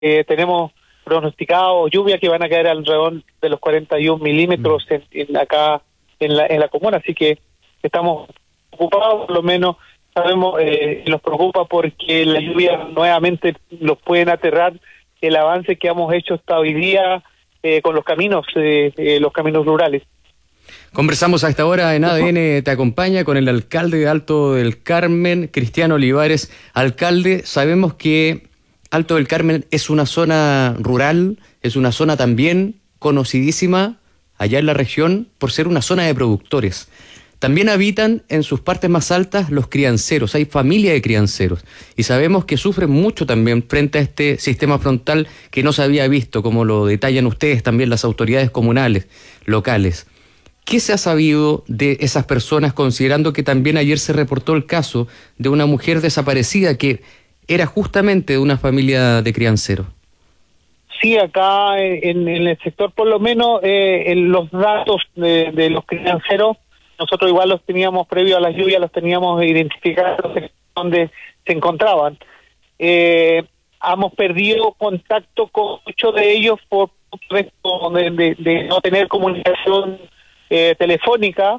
tenemos pronosticado lluvia que van a caer alrededor de los 41 milímetros acá en la comuna, así que estamos preocupados, por lo menos sabemos, nos preocupa porque la lluvia nuevamente los pueden aterrar el avance que hemos hecho hasta hoy día con los caminos rurales. Conversamos a esta hora en ADN Te Acompaña con el alcalde de Alto del Carmen, Cristian Olivares. Alcalde, sabemos que Alto del Carmen es una zona rural, es una zona también conocidísima allá en la región por ser una zona de productores. También habitan en sus partes más altas los crianceros, hay familia de crianceros y sabemos que sufren mucho también frente a este sistema frontal que no se había visto, como lo detallan ustedes también las autoridades comunales, locales. ¿Qué se ha sabido de esas personas, considerando que también ayer se reportó el caso de una mujer desaparecida que era justamente de una familia de crianceros? Sí, acá en el sector, por lo menos, los datos de los crianceros, nosotros igual los teníamos previo a las lluvias, los teníamos identificados donde se encontraban. Hemos perdido contacto con muchos de ellos por de no tener comunicación telefónica,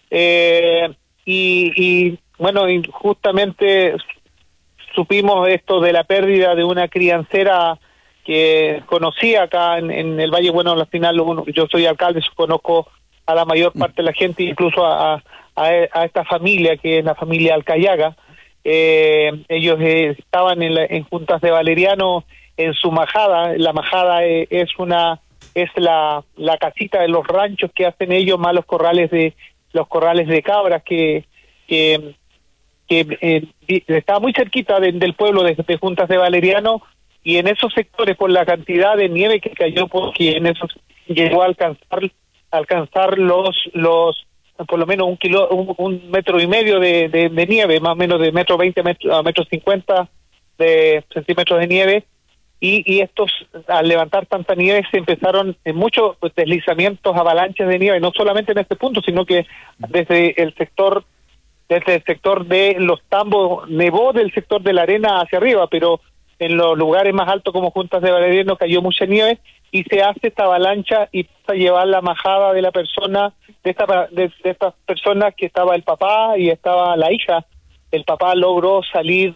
y bueno, y justamente supimos esto de la pérdida de una criancera que conocí acá en el Valle. Bueno, al final yo soy alcalde, conozco a la mayor parte de la gente, incluso a esta familia, que es la familia Alcayaga. Ellos estaban en Juntas de Valeriano, en su majada. La majada es la casita de los ranchos que hacen ellos, más los corrales de cabras que está muy cerquita del pueblo de Juntas de Valeriano, y en esos sectores, por la cantidad de nieve que cayó, porque en esos llegó a alcanzar los por lo menos un metro y medio de nieve, más o menos de 1.20 a 1.50 de centímetros de nieve, y estos, al levantar tanta nieve, se empezaron en muchos deslizamientos, avalanchas de nieve, no solamente en este punto, sino que desde el sector de los tambos nevó, del sector de la arena hacia arriba, pero en los lugares más altos como Juntas de Valeriano cayó mucha nieve, y se hace esta avalancha y pasa a llevar la majada de la persona, de estas personas, que estaba el papá y estaba la hija. El papá logró salir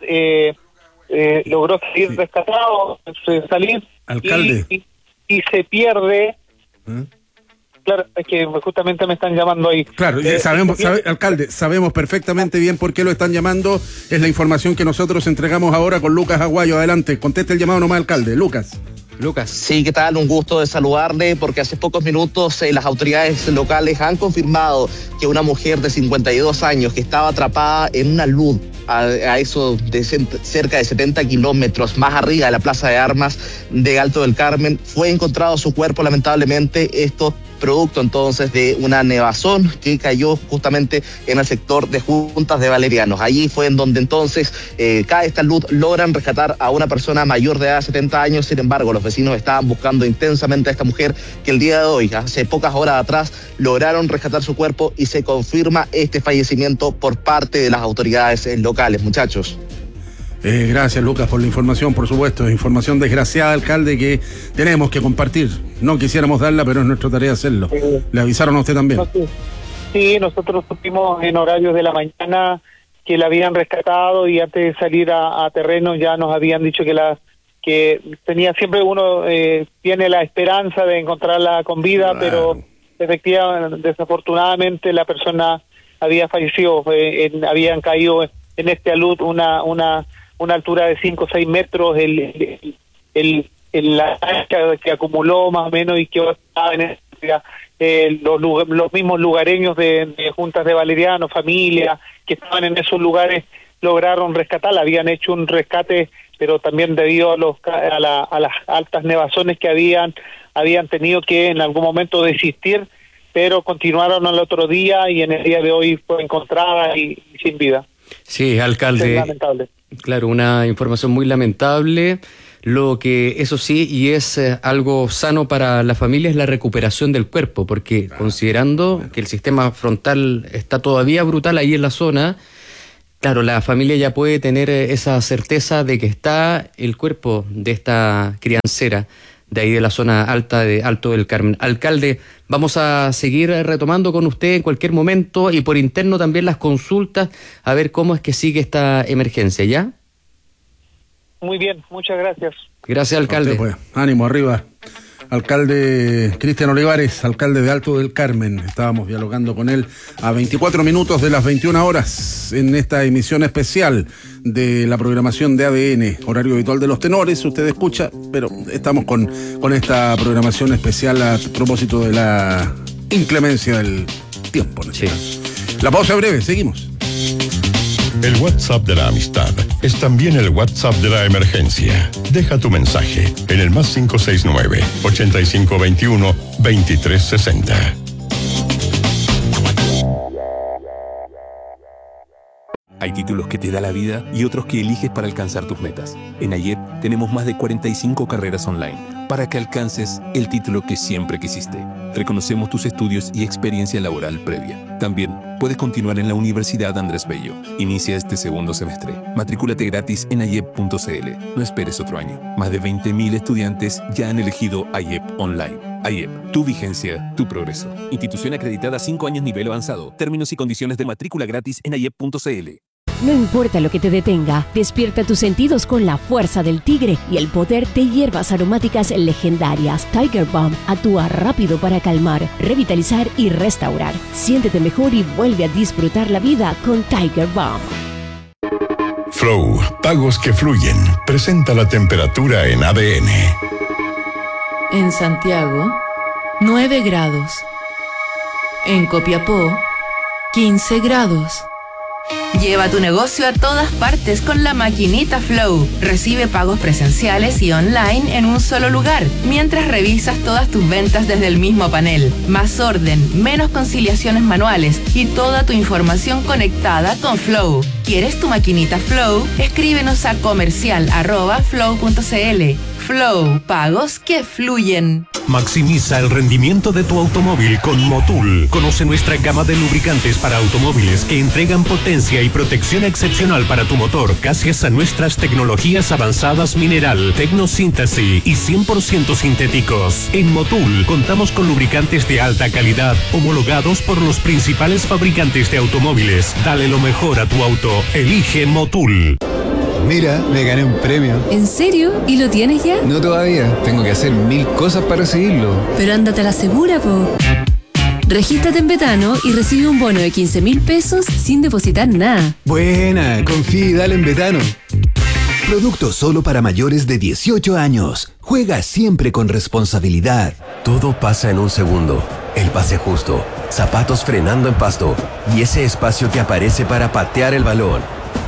Sí. rescatado, salir, Alcalde. y se pierde. Claro, es que justamente me están llamando ahí. Claro, alcalde, sabemos perfectamente bien por qué lo están llamando. Es la información que nosotros entregamos ahora con Lucas Aguayo. Adelante, conteste el llamado nomás, alcalde. Lucas. Sí, ¿qué tal? Un gusto de saludarle, porque hace pocos minutos las autoridades locales han confirmado que una mujer de 52 años que estaba atrapada en una luz a eso de cerca de 70 kilómetros más arriba de la Plaza de Armas de Alto del Carmen, fue encontrado su cuerpo, lamentablemente. Esto producto entonces de una nevazón que cayó justamente en el sector de Juntas de Valerianos. Allí fue en donde entonces cae esta luz, logran rescatar a una persona mayor de edad de 70 años. Sin embargo, los vecinos estaban buscando intensamente a esta mujer, que el día de hoy, hace pocas horas atrás, lograron rescatar su cuerpo, y se confirma este fallecimiento por parte de las autoridades locales, muchachos. Gracias, Lucas, por la información, por supuesto. Información desgraciada, alcalde, que tenemos que compartir. No quisiéramos darla, pero es nuestra tarea hacerlo. ¿Le avisaron a usted también? Sí, nosotros supimos en horarios de la mañana que la habían rescatado, y antes de salir a terreno ya nos habían dicho que tenía siempre uno tiene la esperanza de encontrarla con vida, pero efectivamente, desafortunadamente, la persona había fallecido. Habían caído en este alud una altura de 5 o 6 metros, la ancha que acumuló más o menos, y que estaba en los mismos lugareños de Juntas de Valeriano, familia, que estaban en esos lugares, lograron rescatarla. Habían hecho un rescate, pero también debido a las altas nevazones que habían tenido que en algún momento desistir, pero continuaron al otro día, y en el día de hoy fue encontrada y sin vida. Sí, alcalde. Es lamentable. Claro, una información muy lamentable. Lo que, eso sí, y es algo sano para la familia, es la recuperación del cuerpo, porque considerando que el sistema frontal está todavía brutal ahí en la zona, Claro, la familia ya puede tener esa certeza de que está el cuerpo de esta criancera de ahí de la zona alta de Alto del Carmen. Alcalde, vamos a seguir retomando con usted en cualquier momento y por interno también las consultas, a ver cómo es que sigue esta emergencia, ¿ya? Muy bien, muchas gracias. Gracias, alcalde. Usted, pues, ánimo arriba. Alcalde Cristian Olivares, alcalde de Alto del Carmen. Estábamos dialogando con él a 24 minutos de las 21 horas en esta emisión especial de la programación de ADN, horario habitual de los tenores. Usted escucha, pero estamos con esta programación especial a propósito de la inclemencia del tiempo. Sí. La pausa breve, seguimos. El WhatsApp de la amistad es también el WhatsApp de la emergencia. Deja tu mensaje en el +569 8521 2360. Hay títulos que te da la vida y otros que eliges para alcanzar tus metas. En AYEP tenemos más de 45 carreras online para que alcances el título que siempre quisiste. Reconocemos tus estudios y experiencia laboral previa. También puedes continuar en la Universidad Andrés Bello. Inicia este segundo semestre. Matricúlate gratis en ayep.cl. No esperes otro año. Más de 20.000 estudiantes ya han elegido AYEP Online. AYEP, tu vigencia, tu progreso. Institución acreditada 5 años nivel avanzado. Términos y condiciones de matrícula gratis en ayep.cl. No importa lo que te detenga, despierta tus sentidos con la fuerza del tigre y el poder de hierbas aromáticas legendarias. Tiger Balm actúa rápido para calmar, revitalizar y restaurar. Siéntete mejor y vuelve a disfrutar la vida con Tiger Balm. Flow, pagos que fluyen. Presenta la temperatura en ADN. En Santiago, 9 grados. En Copiapó, 15 grados. Lleva tu negocio a todas partes con la maquinita Flow. Recibe pagos presenciales y online en un solo lugar, mientras revisas todas tus ventas desde el mismo panel. Más orden, menos conciliaciones manuales y toda tu información conectada con Flow. ¿Quieres tu maquinita Flow? Escríbenos a comercial@flow.cl. Flow, pagos que fluyen. Maximiza el rendimiento de tu automóvil con Motul. Conoce nuestra gama de lubricantes para automóviles que entregan potencia y protección excepcional para tu motor gracias a nuestras tecnologías avanzadas mineral, tecnosíntesis y 100% sintéticos. En Motul contamos con lubricantes de alta calidad homologados por los principales fabricantes de automóviles. Dale lo mejor a tu auto. Elige Motul. Mira, me gané un premio. ¿En serio? ¿Y lo tienes ya? No todavía, tengo que hacer 1000 cosas para recibirlo. Pero ándate a la segura, po. Regístrate en Betano y recibe un bono de 15.000 pesos sin depositar nada. Buena, confía y dale en Betano. Producto solo para mayores de 18 años. Juega siempre con responsabilidad. Todo pasa en un segundo. El pase justo, zapatos frenando en pasto y ese espacio que aparece para patear el balón.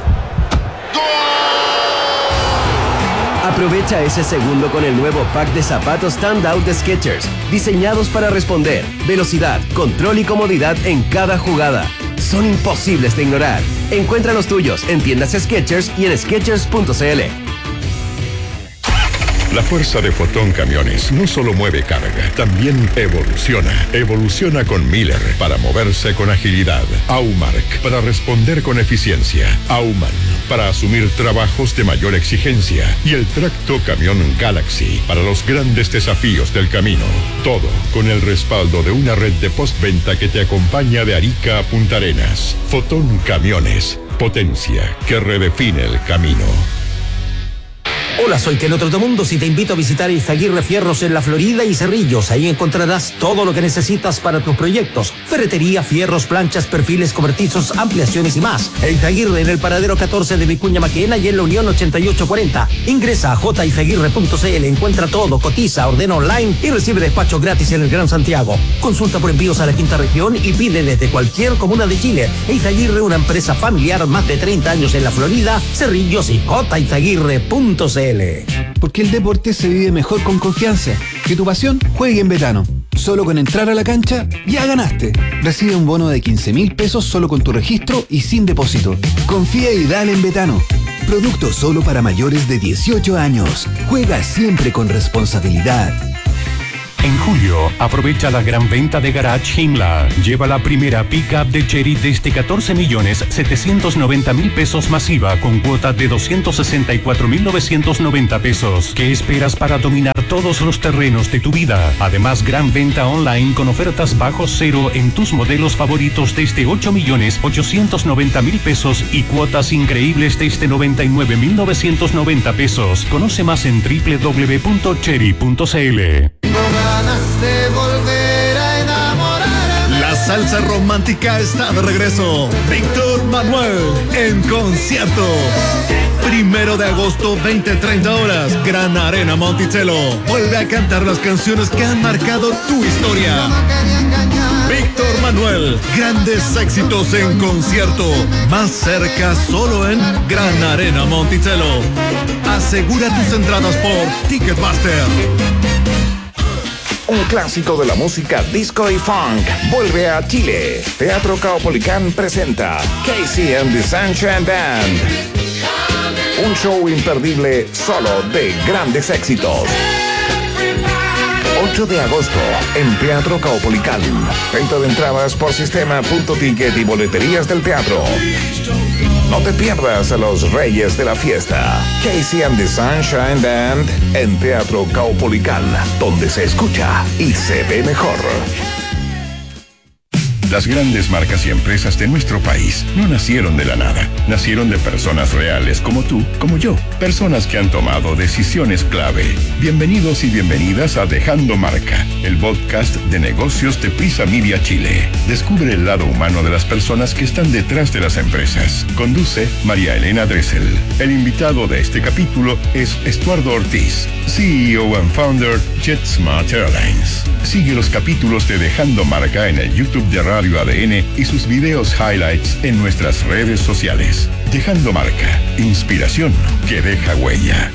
Aprovecha ese segundo con el nuevo pack de zapatos Standout de Skechers, diseñados para responder, velocidad, control y comodidad en cada jugada. Son imposibles de ignorar. Encuentra los tuyos en tiendas Skechers y en Skechers.cl. La fuerza de Fotón Camiones no solo mueve carga, también evoluciona. Evoluciona con Miller para moverse con agilidad. Aumark para responder con eficiencia. Auman para asumir trabajos de mayor exigencia. Y el tracto camión Galaxy para los grandes desafíos del camino. Todo con el respaldo de una red de postventa que te acompaña de Arica a Punta Arenas. Fotón Camiones, potencia que redefine el camino. Hola, soy Keno Trotamundos y te invito a visitar Izaguirre Fierros en la Florida y Cerrillos. Ahí encontrarás todo lo que necesitas para tus proyectos. Ferretería, fierros, planchas, perfiles, cobertizos, ampliaciones y más. Izaguirre en el paradero 14 de Vicuña Maquena y en la Unión 8840. Ingresa a jizaguirre.cl, encuentra todo, cotiza, ordena online y recibe despacho gratis en el Gran Santiago. Consulta por envíos a la quinta región y pide desde cualquier comuna de Chile. Izaguirre, una empresa familiar, más de 30 años en la Florida, Cerrillos y jizaguirre.cl. Porque el deporte se vive mejor con confianza. Que tu pasión juegue en Betano. Solo con entrar a la cancha, ya ganaste. Recibe un bono de 15.000 pesos solo con tu registro y sin depósito. Confía y dale en Betano. Producto solo para mayores de 18 años. Juega siempre con responsabilidad. En julio, aprovecha la gran venta de Garage Himla. Lleva la primera pick-up de Chery desde 14.790.000 pesos masiva con cuota de 264.990 pesos. ¿Qué esperas para dominar todos los terrenos de tu vida? Además, gran venta online con ofertas bajo cero en tus modelos favoritos desde 8.890.000 pesos y cuotas increíbles desde 99.990 pesos. Conoce más en www.chery.cl. La salsa romántica está de regreso. Víctor Manuel en concierto. 1 de agosto, 20-30 horas. Gran Arena Monticello. Vuelve a cantar las canciones que han marcado tu historia. Víctor Manuel, grandes éxitos en concierto. Más cerca solo en Gran Arena Monticello. Asegura tus entradas por Ticketmaster. Un clásico de la música disco y funk vuelve a Chile. Teatro Caupolicán presenta Casey and the Sunshine Band. Un show imperdible solo de grandes éxitos. 8 de agosto en Teatro Caupolicán. Venta de entradas por sistema.ticket y boleterías del teatro. No te pierdas a los reyes de la fiesta. Casey and the Sunshine Band en Teatro Caupolicán, donde se escucha y se ve mejor. Las grandes marcas y empresas de nuestro país no nacieron de la nada. Nacieron de personas reales como tú, como yo. Personas que han tomado decisiones clave. Bienvenidos y bienvenidas a Dejando Marca, el podcast de negocios de Prisa Media Chile. Descubre el lado humano de las personas que están detrás de las empresas. Conduce María Elena Dressel. El invitado de este capítulo es Estuardo Ortiz, CEO and founder JetSmart Airlines. Sigue los capítulos de Dejando Marca en el YouTube de Radio ADN y sus videos highlights en nuestras redes sociales. Dejando Marca, inspiración que deja huella.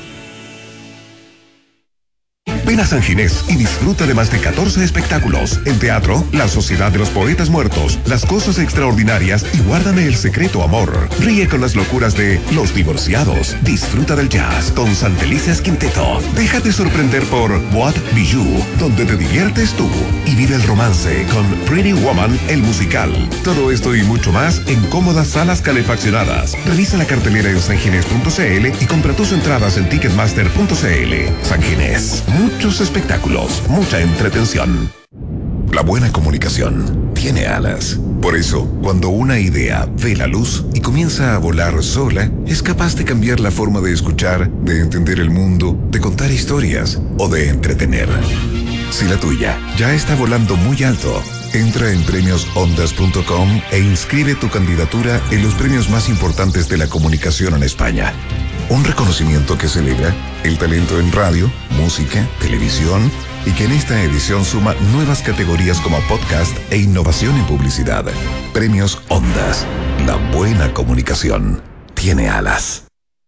Ven a San Ginés y disfruta de más de 14 espectáculos. En teatro, La Sociedad de los Poetas Muertos, Las Cosas Extraordinarias y Guárdame el Secreto Amor. Ríe con las locuras de Los Divorciados. Disfruta del jazz con Santelices Quinteto. Déjate sorprender por What Bijou, donde te diviertes tú. Y vive el romance con Pretty Woman, el musical. Todo esto y mucho más en cómodas salas calefaccionadas. Revisa la cartelera en sanginés.cl y compra tus entradas en ticketmaster.cl. San Ginés. Muchos espectáculos, mucha entretención. La buena comunicación tiene alas. Por eso, cuando una idea ve la luz y comienza a volar sola, es capaz de cambiar la forma de escuchar, de entender el mundo, de contar historias o de entretener. Si la tuya ya está volando muy alto, entra en premiosondas.com e inscribe tu candidatura en los premios más importantes de la comunicación en España. Un reconocimiento que celebra el talento en radio, música, televisión y que en esta edición suma nuevas categorías como podcast e innovación en publicidad. Premios Ondas. La buena comunicación tiene alas.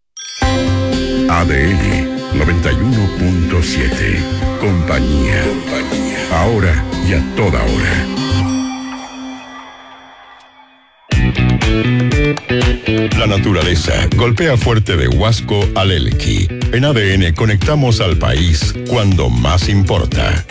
ADN 91.7. Compañía. Ahora y a toda hora. La naturaleza golpea fuerte de Huasco al Elqui. En ADN conectamos al país cuando más importa.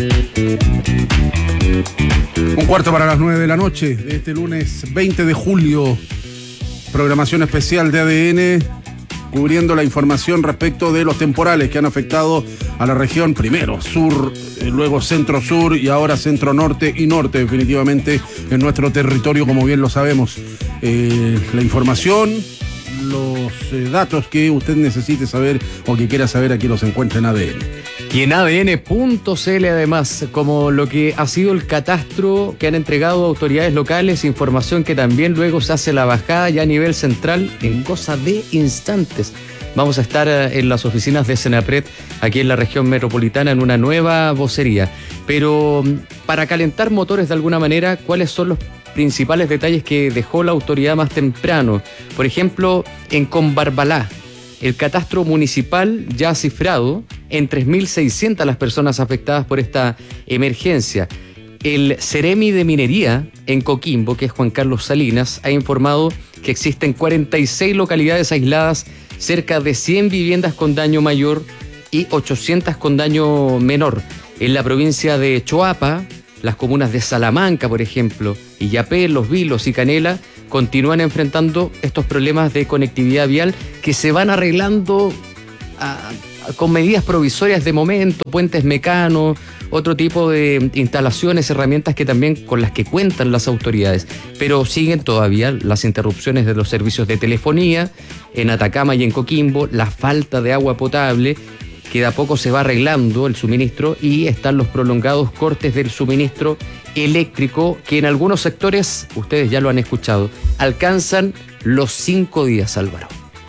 9:15 de la noche de este lunes 20 de julio. Programación especial de ADN cubriendo la información respecto de los temporales que han afectado a la región, primero sur, luego centro-sur y ahora centro-norte y norte, definitivamente en nuestro territorio, como bien lo sabemos. La información, los datos que usted necesite saber o que quiera saber, aquí los encuentra en ADN. Y en ADN.cl además, como lo que ha sido el catastro que han entregado autoridades locales, información que también luego se hace la bajada ya a nivel central en cosa de instantes. Vamos a estar en las oficinas de Senapred, aquí en la región metropolitana, en una nueva vocería. Pero para calentar motores de alguna manera, ¿cuáles son los principales detalles que dejó la autoridad más temprano? Por ejemplo, en Combarbalá, el catastro municipal ya ha cifrado en 3.600 las personas afectadas por esta emergencia. El Ceremi de Minería en Coquimbo, que es Juan Carlos Salinas, ha informado que existen 46 localidades aisladas, cerca de 100 viviendas con daño mayor y 800 con daño menor. En la provincia de Choapa, las comunas de Salamanca, por ejemplo, Illapel, Los Vilos y Canela continúan enfrentando estos problemas de conectividad vial que se van arreglando con medidas provisorias de momento, puentes mecanos, otro tipo de instalaciones, herramientas que también con las que cuentan las autoridades, pero siguen todavía las interrupciones de los servicios de telefonía en Atacama y en Coquimbo, la falta de agua potable, que de a poco se va arreglando el suministro, y están los prolongados cortes del suministro eléctrico que en algunos sectores, ustedes ya lo han escuchado, alcanzan los 5 días, Álvaro.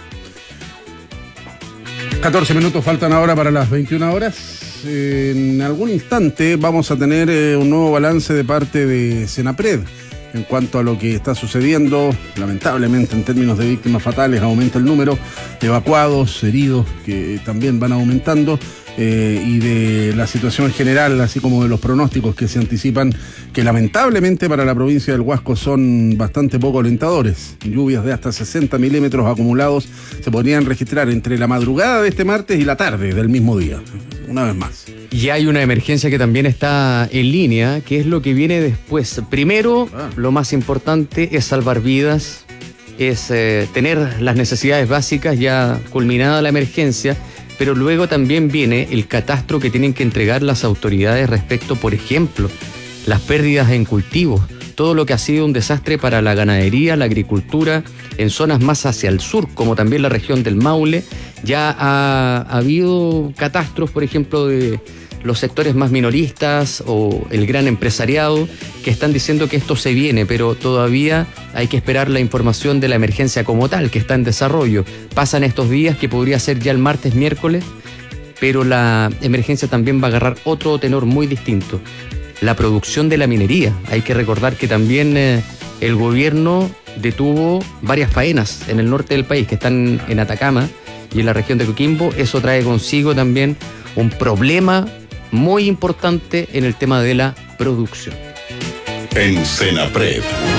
14 minutos faltan ahora para las 21 horas. En algún instante vamos a tener un nuevo balance de parte de Senapred en cuanto a lo que está sucediendo. Lamentablemente, en términos de víctimas fatales, aumenta el número de evacuados, heridos, que también van aumentando, y de la situación general, así como de los pronósticos que se anticipan, que lamentablemente para la provincia del Huasco son bastante poco alentadores. Lluvias de hasta 60 milímetros acumulados se podrían registrar entre la madrugada de este martes y la tarde del mismo día, una vez más. Y hay una emergencia que también está en línea, que es lo que viene después. Primero, lo más importante es salvar vidas, es tener las necesidades básicas ya culminada la emergencia, pero luego también viene el catastro que tienen que entregar las autoridades respecto, por ejemplo, las pérdidas en cultivos, todo lo que ha sido un desastre para la ganadería, la agricultura, en zonas más hacia el sur, como también la región del Maule. Ya ha habido catastros, por ejemplo, de los sectores más minoristas o el gran empresariado, que están diciendo que esto se viene, pero todavía hay que esperar la información de la emergencia como tal, que está en desarrollo. Pasan estos días, que podría ser ya el martes, miércoles, pero la emergencia también va a agarrar otro tenor muy distinto. La producción de la minería. Hay que recordar que también el gobierno detuvo varias faenas en el norte del país, que están en Atacama y en la región de Coquimbo. Eso trae consigo también un problema muy importante en el tema de la producción. En Senapred.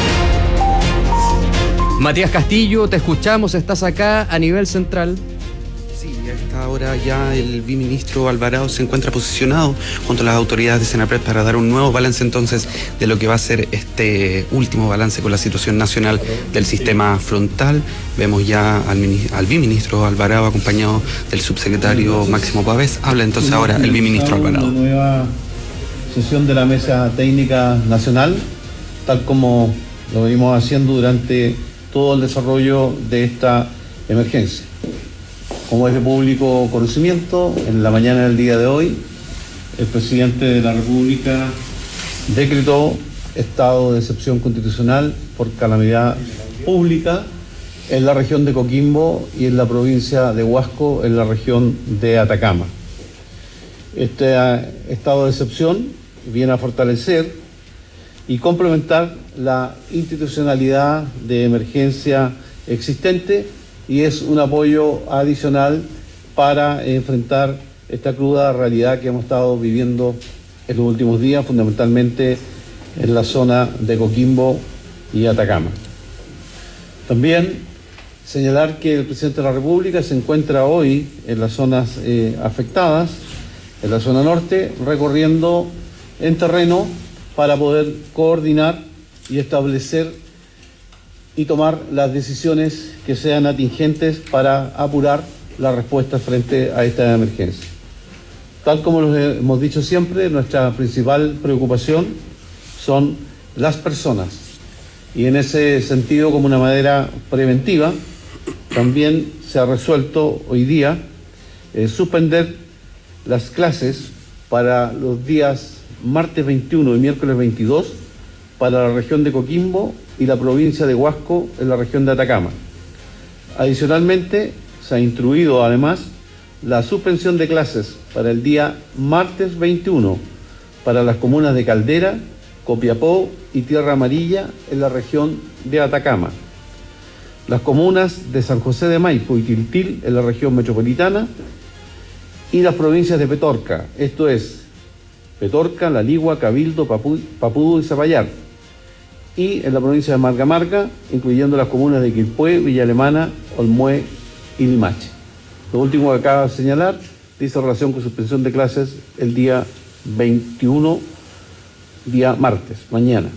Matías Castillo, te escuchamos, estás acá a nivel central. Sí, a esta hora ya el viceministro Alvarado se encuentra posicionado junto a las autoridades de Senapred para dar un nuevo balance entonces de lo que va a ser este último balance con la situación nacional del sistema frontal. Vemos ya al viceministro Alvarado acompañado del subsecretario Máximo Pavés. Habla entonces ahora el viceministro Alvarado. Una nueva sesión de la Mesa Técnica Nacional, tal como lo venimos haciendo durante todo el desarrollo de esta emergencia. Como es de público conocimiento, en la mañana del día de hoy, el presidente de la República decretó estado de excepción constitucional por calamidad pública en la región de Coquimbo y en la provincia de Huasco, en la región de Atacama. Este estado de excepción viene a fortalecer y complementar la institucionalidad de emergencia existente, y es un apoyo adicional para enfrentar esta cruda realidad que hemos estado viviendo en los últimos días, fundamentalmente en la zona de Coquimbo y Atacama. También señalar que el presidente de la República se encuentra hoy en las zonas afectadas, en la zona norte, recorriendo en terreno para poder coordinar y establecer y tomar las decisiones que sean atingentes para apurar la respuesta frente a esta emergencia. Tal como lo hemos dicho siempre, nuestra principal preocupación son las personas, y en ese sentido, como una manera preventiva, también se ha resuelto hoy día suspender las clases para los días martes 21 y miércoles 22 para la región de Coquimbo y la provincia de Huasco en la región de Atacama. Adicionalmente, se ha instruido además la suspensión de clases para el día martes 21 para las comunas de Caldera, Copiapó y Tierra Amarilla en la región de Atacama. Las comunas de San José de Maipo y Tiltil en la región metropolitana, y las provincias de Petorca, esto es Petorca, La Ligua, Cabildo, Papudo y Zapallar, y en la provincia de Marga Marga, incluyendo las comunas de Quilpué, Villa Alemana, Olmué y Limache. Lo último que acaba de señalar dice relación con suspensión de clases el día 21, día martes, mañana.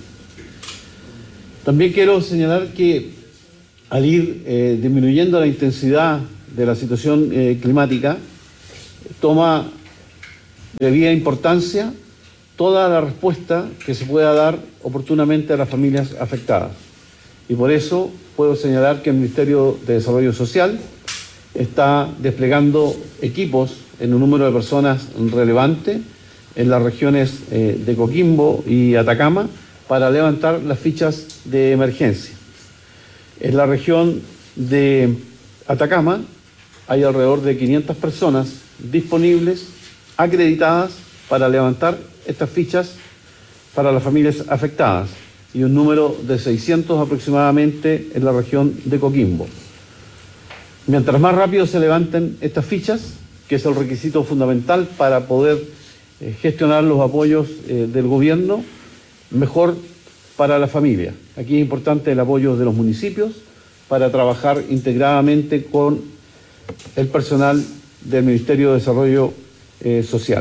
También quiero señalar que al ir disminuyendo la intensidad de la situación climática, toma debida importancia toda la respuesta que se pueda dar oportunamente a las familias afectadas. Y por eso puedo señalar que el Ministerio de Desarrollo Social está desplegando equipos en un número de personas relevante en las regiones de Coquimbo y Atacama para levantar las fichas de emergencia. En la región de Atacama hay alrededor de 500 personas disponibles, acreditadas para levantar estas fichas para las familias afectadas y un número de 600 aproximadamente en la región de Coquimbo. Mientras más rápido se levanten estas fichas, que es el requisito fundamental para poder gestionar los apoyos del gobierno, mejor para la familia. Aquí es importante el apoyo de los municipios para trabajar integradamente con el personal del Ministerio de Desarrollo Social.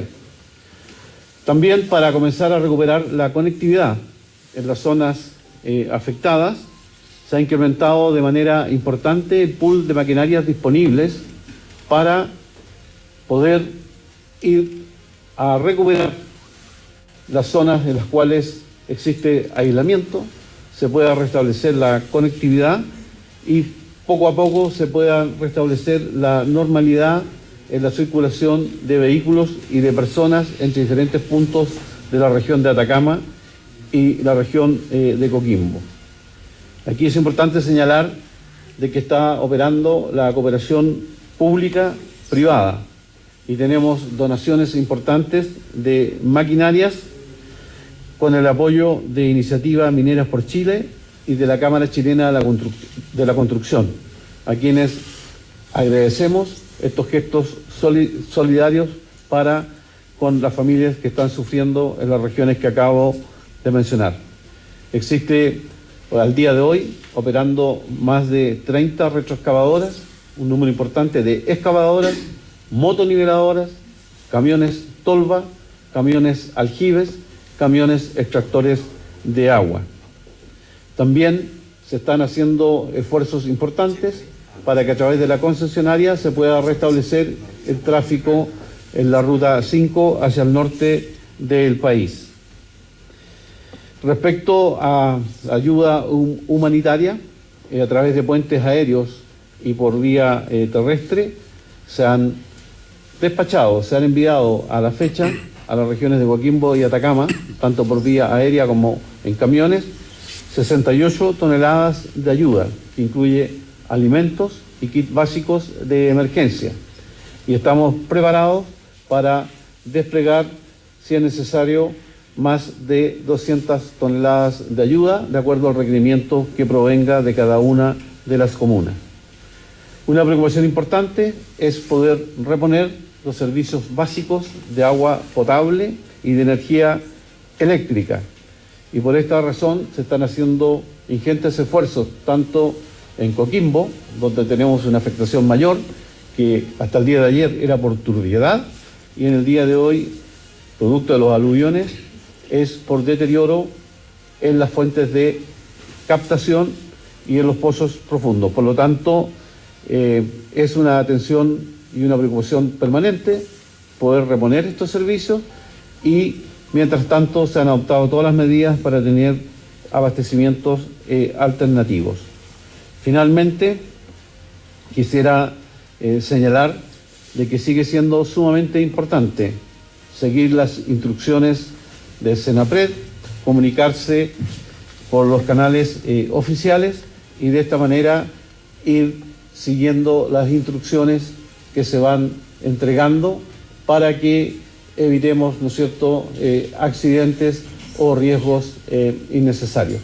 También para comenzar a recuperar la conectividad en las zonas afectadas, se ha incrementado de manera importante el pool de maquinarias disponibles para poder ir a recuperar las zonas en las cuales existe aislamiento, se pueda restablecer la conectividad y poco a poco se pueda restablecer la normalidad en la circulación de vehículos y de personas entre diferentes puntos de la región de Atacama y la región de Coquimbo. Aquí es importante señalar de que está operando la cooperación pública-privada y tenemos donaciones importantes de maquinarias con el apoyo de Iniciativa Mineras por Chile y de la Cámara Chilena de la Construcción, a quienes agradecemos estos gestos solidarios para con las familias que están sufriendo en las regiones que acabo de mencionar. Existe al día de hoy operando más de 30 retroexcavadoras, un número importante de excavadoras, motoniveladoras, camiones tolva, camiones aljibes, camiones extractores de agua. También se están haciendo esfuerzos importantes para que a través de la concesionaria se pueda restablecer el tráfico en la ruta 5 hacia el norte del país. Respecto a ayuda humanitaria, a través de puentes aéreos y por vía terrestre, se han despachado, se han enviado a la fecha a las regiones de Coquimbo y Atacama, tanto por vía aérea como en camiones, 68 toneladas de ayuda, que incluye alimentos y kits básicos de emergencia. Y estamos preparados para desplegar, si es necesario, más de 200 toneladas de ayuda, de acuerdo al requerimiento que provenga de cada una de las comunas. Una preocupación importante es poder reponer los servicios básicos de agua potable y de energía eléctrica. Y por esta razón se están haciendo ingentes esfuerzos, tanto en Coquimbo, donde tenemos una afectación mayor, que hasta el día de ayer era por turbiedad, y en el día de hoy, producto de los aluviones, es por deterioro en las fuentes de captación y en los pozos profundos. Por lo tanto, es una atención y una preocupación permanente poder reponer estos servicios y, mientras tanto, se han adoptado todas las medidas para tener abastecimientos alternativos. Finalmente, quisiera señalar de que sigue siendo sumamente importante seguir las instrucciones de Senapred, comunicarse por los canales oficiales y de esta manera ir siguiendo las instrucciones que se van entregando para que evitemos, ¿no es cierto?, accidentes o riesgos innecesarios.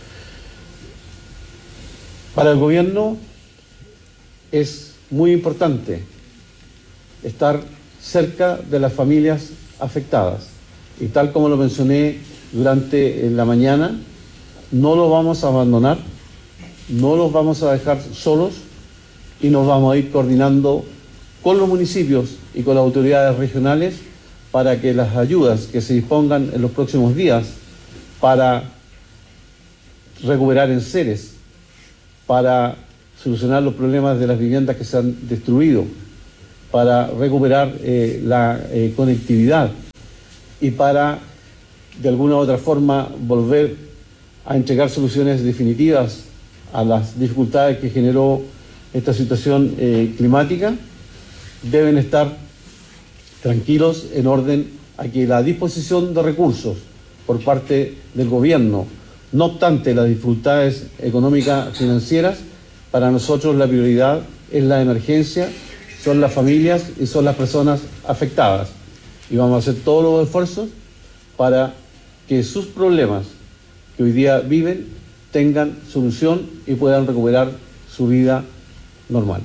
Para el gobierno es muy importante estar cerca de las familias afectadas y, tal como lo mencioné durante la mañana, no los vamos a abandonar, no los vamos a dejar solos y nos vamos a ir coordinando con los municipios y con las autoridades regionales para que las ayudas que se dispongan en los próximos días para recuperar enseres, para solucionar los problemas de las viviendas que se han destruido, para recuperar la conectividad y para, de alguna u otra forma, volver a entregar soluciones definitivas a las dificultades que generó esta situación climática, deben estar tranquilos en orden a que la disposición de recursos por parte del gobierno, no obstante las dificultades económicas financieras, para nosotros la prioridad es la emergencia, son las familias y son las personas afectadas. Y vamos a hacer todos los esfuerzos para que sus problemas que hoy día viven tengan solución y puedan recuperar su vida normal.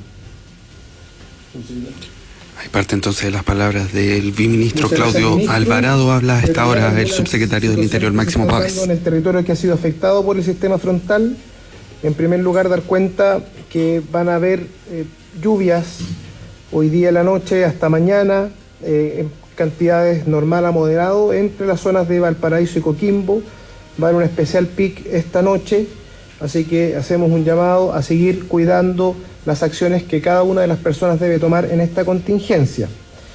Hay parte entonces de las palabras del viceministro Claudio Alvarado. Habla a esta hora el subsecretario del Interior, Máximo Páez. En el territorio que ha sido afectado por el sistema frontal, en primer lugar dar cuenta que van a haber lluvias hoy día en la noche hasta mañana, en cantidades normal a moderado entre las zonas de Valparaíso y Coquimbo. Va a haber un especial pic esta noche, así que hacemos un llamado a seguir cuidando las acciones que cada una de las personas debe tomar en esta contingencia.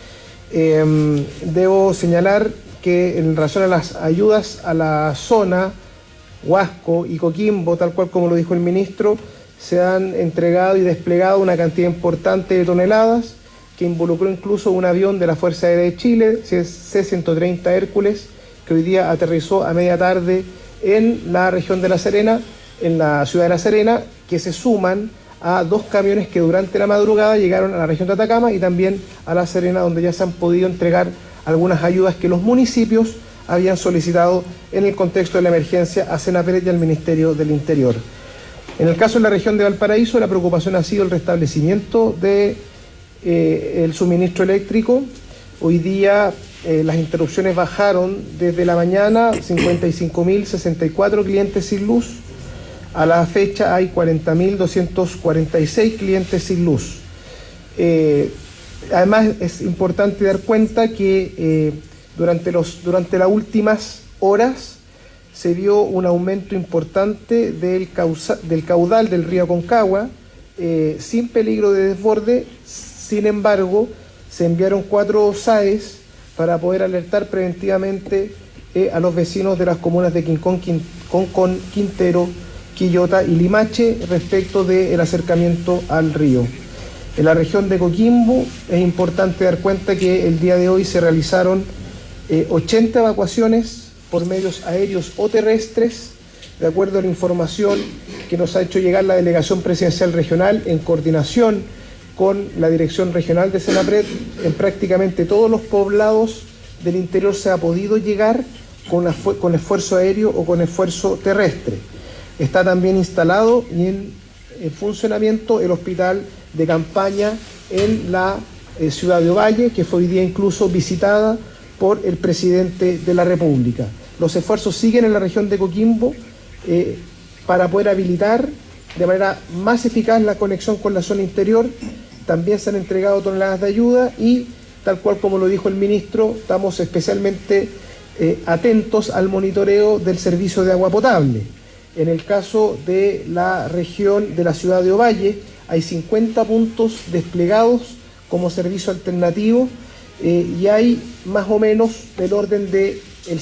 Debo señalar que en relación a las ayudas a la zona, Huasco y Coquimbo, tal cual como lo dijo el ministro, se han entregado y desplegado una cantidad importante de toneladas que involucró incluso un avión de la Fuerza Aérea de Chile, C-130 Hércules, que hoy día aterrizó a media tarde en la región de La Serena, en la ciudad de La Serena, que se suman a 2 camiones que durante la madrugada llegaron a la región de Atacama y también a La Serena, donde ya se han podido entregar algunas ayudas que los municipios habían solicitado en el contexto de la emergencia a Senapred y al Ministerio del Interior. En el caso de la región de Valparaíso, la preocupación ha sido el restablecimiento de el suministro eléctrico. Hoy día las interrupciones bajaron desde la mañana, 55.064 clientes sin luz. A la fecha hay 40.246 clientes sin luz. Además es importante dar cuenta que durante las últimas horas se vio un aumento importante del caudal del río Aconcagua, sin peligro de desborde. Sin embargo, se enviaron 4 SAES para poder alertar preventivamente a los vecinos de las comunas de Quincón, Quintero, Quillota y Limache respecto del acercamiento al río. En la región de Coquimbo es importante dar cuenta que el día de hoy se realizaron 80 evacuaciones por medios aéreos o terrestres, de acuerdo a la información que nos ha hecho llegar la Delegación Presidencial Regional en coordinación con la Dirección Regional de Senapred. En prácticamente todos los poblados del interior se ha podido llegar con esfuerzo aéreo o con esfuerzo terrestre. Está también instalado y en funcionamiento el hospital de campaña en la ciudad de Ovalle, que fue hoy día incluso visitada por el presidente de la República. Los esfuerzos siguen en la región de Coquimbo para poder habilitar de manera más eficaz la conexión con la zona interior. También se han entregado toneladas de ayuda y, tal cual como lo dijo el ministro, estamos especialmente atentos al monitoreo del servicio de agua potable. En el caso de la región de la ciudad de Ovalle, hay 50 puntos desplegados como servicio alternativo y hay más o menos del orden del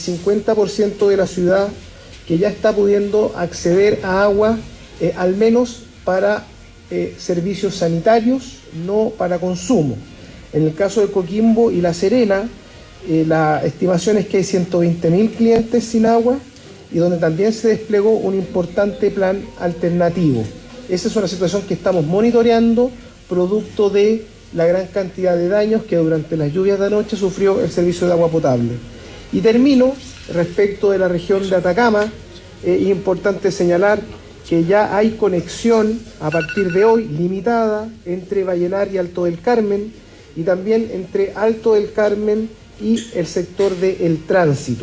50% de la ciudad que ya está pudiendo acceder a agua, al menos para servicios sanitarios, no para consumo. En el caso de Coquimbo y La Serena, la estimación es que hay 120.000 clientes sin agua y donde también se desplegó un importante plan alternativo. Esa es una situación que estamos monitoreando, producto de la gran cantidad de daños que durante las lluvias de anoche sufrió el servicio de agua potable. Y termino respecto de la región de Atacama. Es importante señalar que ya hay conexión a partir de hoy limitada entre Vallenar y Alto del Carmen y también entre Alto del Carmen y el sector del Tránsito,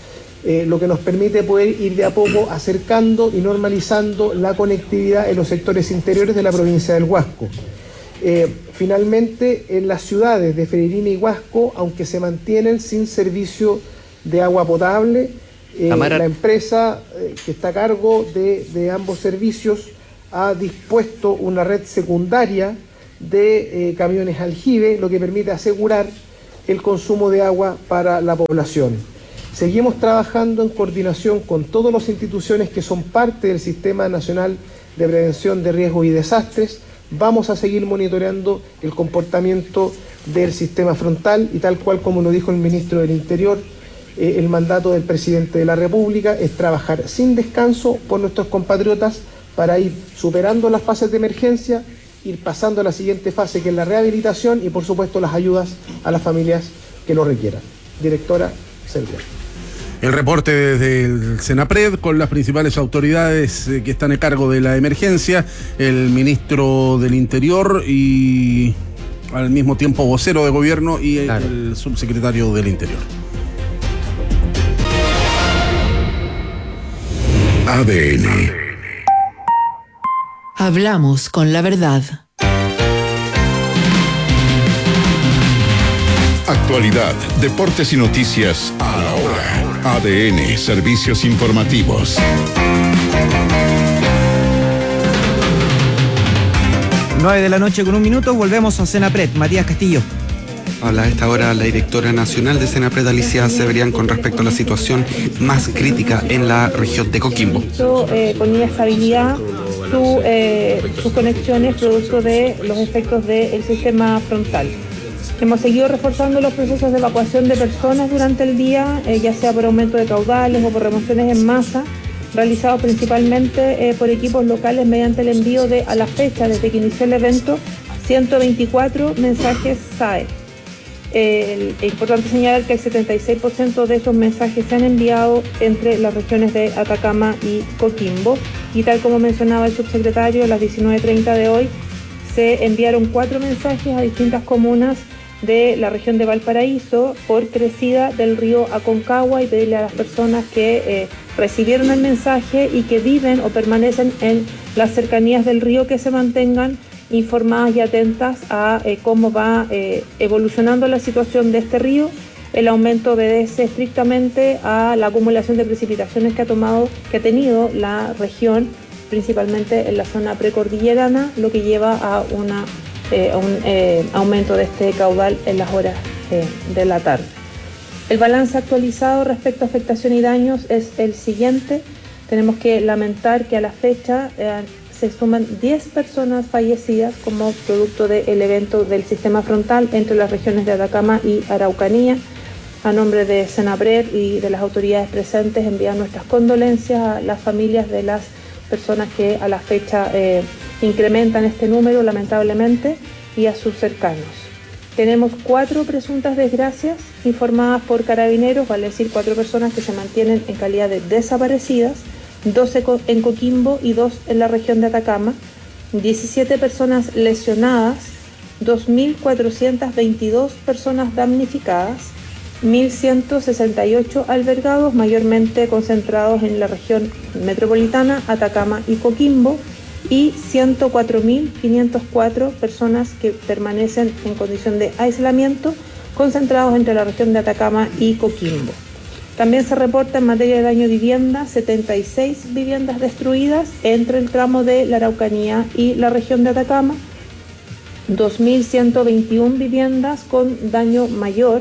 lo que nos permite poder ir de a poco acercando y normalizando la conectividad en los sectores interiores de la provincia del Huasco. Finalmente, en las ciudades de Freirina y Huasco, aunque se mantienen sin servicio de agua potable, la empresa que está a cargo de ambos servicios ha dispuesto una red secundaria de camiones aljibe, lo que permite asegurar el consumo de agua para la población. Seguimos trabajando en coordinación con todas las instituciones que son parte del Sistema Nacional de Prevención de Riesgos y Desastres. Vamos a seguir monitoreando el comportamiento del sistema frontal y tal cual como lo dijo el ministro del Interior, el mandato del presidente de la República es trabajar sin descanso por nuestros compatriotas para ir superando las fases de emergencia, ir pasando a la siguiente fase que es la rehabilitación y por supuesto las ayudas a las familias que lo requieran. Directora Silvia. El reporte desde el Senapred con las principales autoridades que están a cargo de la emergencia, el ministro del Interior y al mismo tiempo vocero de gobierno y el subsecretario del Interior. ADN. Hablamos con la verdad. Actualidad, deportes y noticias a la hora. ADN, servicios informativos. 9:00 p.m, volvemos a Senapred. Matías Castillo. Habla a esta hora la directora nacional de Senapred, Alicia Severian, con respecto a la situación más crítica en la región de Coquimbo. Con inestabilidad sus conexiones producto de los efectos del sistema frontal. Hemos seguido reforzando los procesos de evacuación de personas durante el día, ya sea por aumento de caudales o por remociones en masa, realizados principalmente por equipos locales mediante el envío a la fecha, desde que inició el evento, 124 mensajes SAE. Es importante señalar que el 76% de esos mensajes se han enviado entre las regiones de Atacama y Coquimbo, y tal como mencionaba el subsecretario, a las 19:30 de hoy se enviaron 4 mensajes a distintas comunas de la región de Valparaíso por crecida del río Aconcagua, y pedirle a las personas que recibieron el mensaje y que viven o permanecen en las cercanías del río que se mantengan informadas y atentas a cómo va evolucionando la situación de este río. El aumento obedece estrictamente a la acumulación de precipitaciones que ha tenido la región, principalmente en la zona precordillerana, lo que lleva a un aumento de este caudal en las horas de la tarde. El balance actualizado respecto a afectación y daños es el siguiente. Tenemos que lamentar que a la fecha se suman 10 personas fallecidas como producto del evento del sistema frontal entre las regiones de Atacama y Araucanía. A nombre de Senapred y de las autoridades presentes, enviar nuestras condolencias a las familias de las personas que a la fecha incrementan este número, lamentablemente, y a sus cercanos. Tenemos 4 presuntas desgracias informadas por Carabineros, vale decir 4 personas que se mantienen en calidad de desaparecidas, 12 en Coquimbo y 2 en la región de Atacama, 17 personas lesionadas, 2.422 personas damnificadas, 1.168 albergados, mayormente concentrados en la región metropolitana, Atacama y Coquimbo, y 104.504 personas que permanecen en condición de aislamiento, concentrados entre la región de Atacama y Coquimbo. También se reporta en materia de daño vivienda 76 viviendas destruidas entre el tramo de la Araucanía y la región de Atacama, 2.121 viviendas con daño mayor,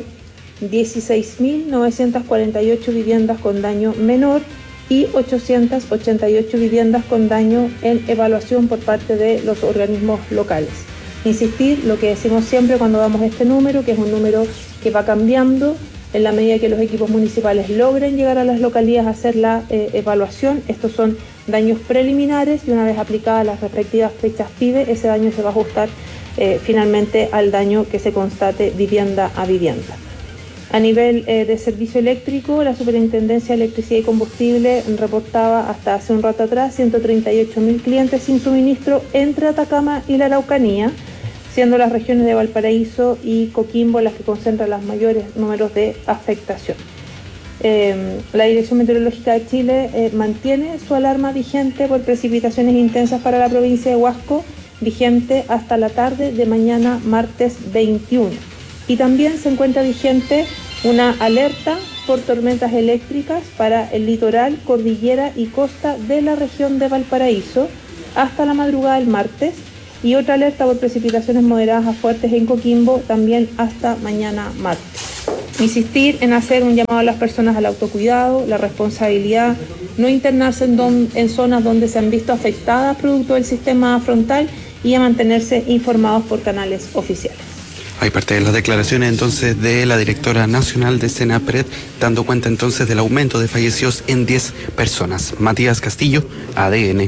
16.948 viviendas con daño menor y 888 viviendas con daño en evaluación por parte de los organismos locales. Insistir, lo que decimos siempre cuando damos este número, que es un número que va cambiando en la medida que los equipos municipales logren llegar a las localidades a hacer la evaluación. Estos son daños preliminares y una vez aplicadas las respectivas fechas PIDE, ese daño se va a ajustar finalmente al daño que se constate vivienda a vivienda. A nivel de servicio eléctrico, la Superintendencia de Electricidad y Combustible reportaba hasta hace un rato atrás 138.000 clientes sin suministro entre Atacama y la Araucanía, siendo las regiones de Valparaíso y Coquimbo las que concentran los mayores números de afectación. La Dirección Meteorológica de Chile mantiene su alarma vigente por precipitaciones intensas para la provincia de Huasco vigente hasta la tarde de mañana martes 21. Y también se encuentra vigente una alerta por tormentas eléctricas para el litoral, cordillera y costa de la región de Valparaíso hasta la madrugada del martes, y otra alerta por precipitaciones moderadas a fuertes en Coquimbo también hasta mañana martes. Insistir en hacer un llamado a las personas al autocuidado, la responsabilidad, no internarse en zonas donde se han visto afectadas producto del sistema frontal y a mantenerse informados por canales oficiales. Hay parte de las declaraciones entonces de la directora nacional de Senapred, dando cuenta entonces del aumento de fallecidos en 10 personas. Matías Castillo, ADN.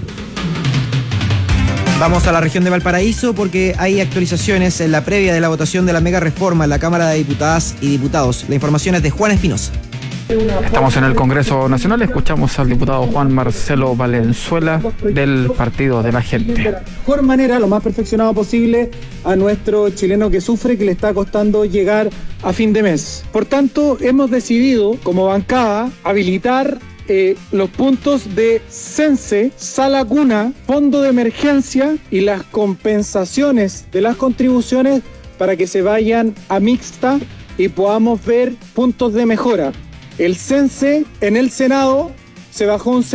Vamos a la región de Valparaíso porque hay actualizaciones en la previa de la votación de la mega reforma en la Cámara de Diputadas y Diputados. La información es de Juan Espinosa. Estamos en el Congreso Nacional, escuchamos al diputado Juan Marcelo Valenzuela del Partido de la Gente. De la mejor manera, lo más perfeccionado posible a nuestro chileno que sufre, que le está costando llegar a fin de mes. Por tanto, hemos decidido como bancada habilitar los puntos de CENSE, Sala Cuna, Fondo de Emergencia y las compensaciones de las contribuciones para que se vayan a mixta y podamos ver puntos de mejora. El CENSE en el Senado se bajó un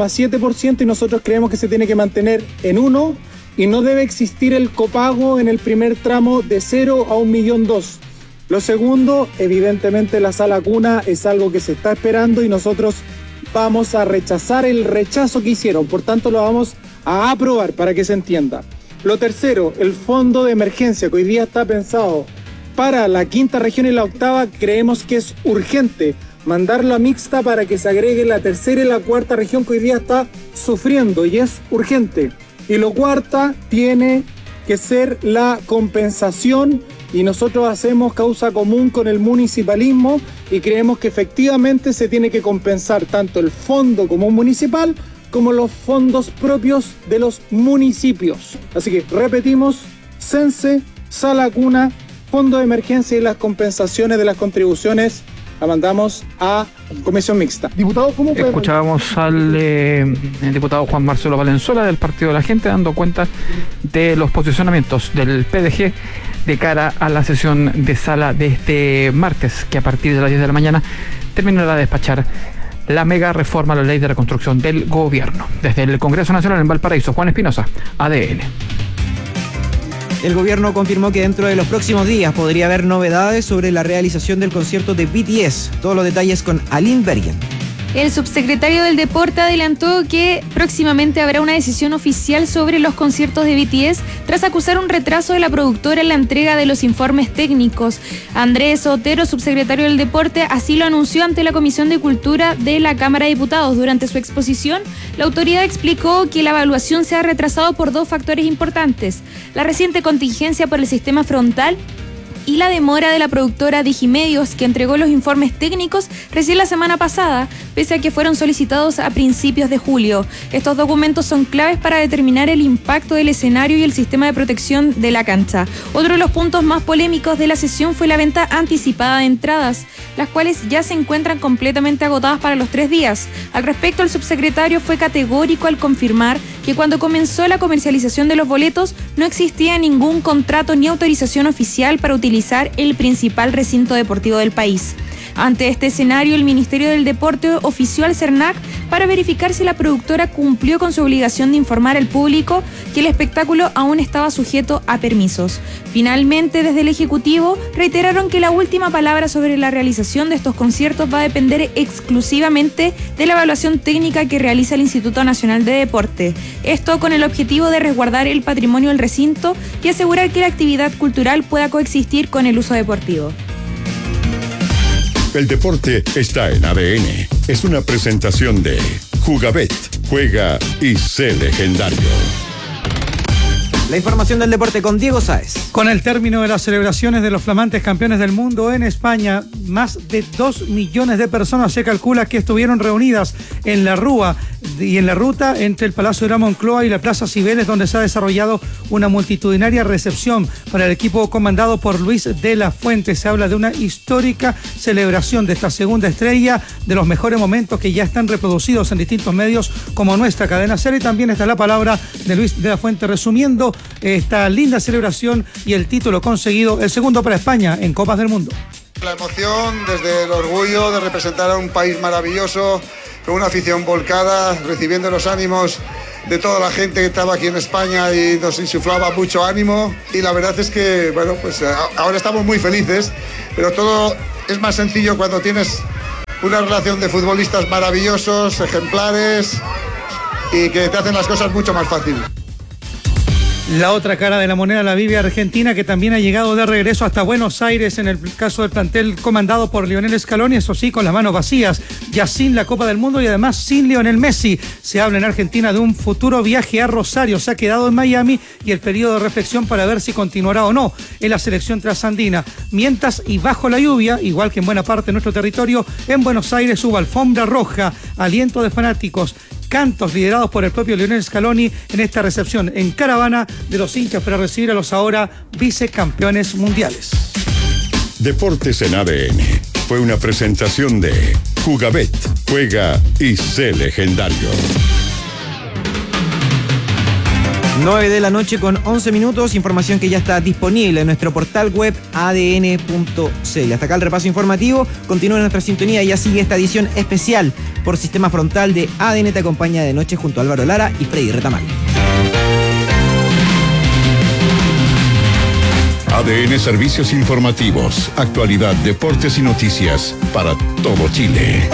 0,7% y nosotros creemos que se tiene que mantener en 1 y no debe existir el copago en el primer tramo de 0 a 1,2 millones. Lo segundo, evidentemente la Sala Cuna es algo que se está esperando y nosotros vamos a rechazar el rechazo que hicieron, por tanto lo vamos a aprobar para que se entienda. Lo tercero, el fondo de emergencia que hoy día está pensado para la quinta región y la octava, creemos que es urgente mandarlo a mixta para que se agregue la tercera y la cuarta región que hoy día está sufriendo y es urgente. Y lo cuarta tiene que ser la compensación y nosotros hacemos causa común con el municipalismo y creemos que efectivamente se tiene que compensar tanto el fondo común municipal como los fondos propios de los municipios. Así que repetimos, CENSE, Sala Cuna, Fondo de Emergencia y las compensaciones de las contribuciones la mandamos a comisión mixta. Diputado, ¿cómo puede... Escuchábamos al diputado Juan Marcelo Valenzuela del Partido de la Gente dando cuenta de los posicionamientos del PDG de cara a la sesión de sala de este martes, que a partir de las 10 de la mañana terminará de despachar la mega reforma a la ley de reconstrucción del gobierno. Desde el Congreso Nacional en Valparaíso, Juan Espinosa, ADN. El gobierno confirmó que dentro de los próximos días podría haber novedades sobre la realización del concierto de BTS. Todos los detalles con Aline Bergen. El subsecretario del Deporte adelantó que próximamente habrá una decisión oficial sobre los conciertos de BTS tras acusar un retraso de la productora en la entrega de los informes técnicos. Andrés Otero, subsecretario del Deporte, así lo anunció ante la Comisión de Cultura de la Cámara de Diputados. Durante su exposición, la autoridad explicó que la evaluación se ha retrasado por 2 factores importantes: la reciente contingencia por el sistema frontal y la demora de la productora Digimedios, que entregó los informes técnicos recién la semana pasada, pese a que fueron solicitados a principios de julio. Estos documentos son claves para determinar el impacto del escenario y el sistema de protección de la cancha. Otro de los puntos más polémicos de la sesión fue la venta anticipada de entradas, las cuales ya se encuentran completamente agotadas para los 3 días. Al respecto, el subsecretario fue categórico al confirmar que cuando comenzó la comercialización de los boletos no existía ningún contrato ni autorización oficial para utilizar el principal recinto deportivo del país. Ante este escenario, el Ministerio del Deporte ofició al CERNAC para verificar si la productora cumplió con su obligación de informar al público que el espectáculo aún estaba sujeto a permisos. Finalmente, desde el Ejecutivo, reiteraron que la última palabra sobre la realización de estos conciertos va a depender exclusivamente de la evaluación técnica que realiza el Instituto Nacional de Deporte. Esto con el objetivo de resguardar el patrimonio del recinto y asegurar que la actividad cultural pueda coexistir con el uso deportivo. El deporte está en ADN. Es una presentación de Jugabet. Juega y sé legendario. La información del deporte con Diego Sáez. Con el término de las celebraciones de los flamantes campeones del mundo en España, más de 2 millones de personas se calcula que estuvieron reunidas en la Rúa y en la ruta entre el Palacio de la Moncloa y la Plaza Cibeles, donde se ha desarrollado una multitudinaria recepción para el equipo comandado por Luis de la Fuente. Se habla de una histórica celebración de esta segunda estrella, de los mejores momentos que ya están reproducidos en distintos medios como nuestra cadena SER. Y también está la palabra de Luis de la Fuente resumiendo esta linda celebración y el título conseguido, el segundo para España en Copas del Mundo. La emoción desde el orgullo de representar a un país maravilloso, con una afición volcada, recibiendo los ánimos de toda la gente que estaba aquí en España y nos insuflaba mucho ánimo. Y la verdad es que, bueno, pues ahora estamos muy felices, pero todo es más sencillo cuando tienes una relación de futbolistas maravillosos, ejemplares y que te hacen las cosas mucho más fáciles. La otra cara de la moneda la vive Argentina, que también ha llegado de regreso hasta Buenos Aires en el caso del plantel comandado por Lionel Scaloni, eso sí, con las manos vacías, ya sin la Copa del Mundo y además sin Lionel Messi. Se habla en Argentina de un futuro viaje a Rosario, se ha quedado en Miami y el periodo de reflexión para ver si continuará o no en la selección trasandina. Mientras y bajo la lluvia, igual que en buena parte de nuestro territorio, en Buenos Aires hubo alfombra roja, aliento de fanáticos, cantos liderados por el propio Lionel Scaloni en esta recepción en caravana de los hinchas para recibir a los ahora vicecampeones mundiales. Deportes en ADN. Fue una presentación de Jugabet. Juega y sé legendario. 9 de la noche con 11 minutos, información que ya está disponible en nuestro portal web adn.cl. Hasta acá el repaso informativo, continúa en nuestra sintonía y ya sigue esta edición especial por Sistema Frontal de ADN Te Acompaña de noche junto a Álvaro Lara y Freddy Retamal. ADN Servicios Informativos, actualidad, deportes y noticias para todo Chile.